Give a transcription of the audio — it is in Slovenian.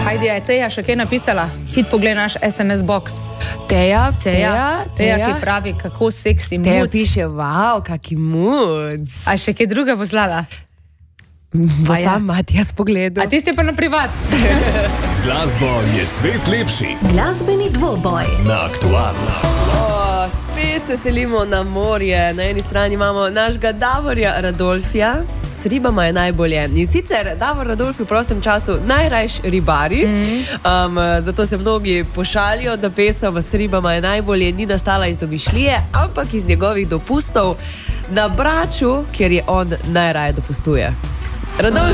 Hajdi, je Teja še kaj napisala? Hit pogled naš SMS box. Teja, ki pravi, kako seksi muc. Teja piše, wow, kaki muc. A še kaj druga poslala? Bo sam Matijas pogledal. A tiste pa na privat. Z glasbo je svet lepši. Glasbeni dvoboj. Na Aktualno. Spet se selimo na morje. Na eni strani imamo našega Davorja Radolfija. S ribama je najbolje. In sicer Davor Radolfi v prostem času najrajš ribari. Zato se mnogi pošalijo, da pesem S ribama je najbolje ni nastala iz domišljije, ampak iz njegovih dopustov na Braču, kjer je on najraje dopustuje. Radolf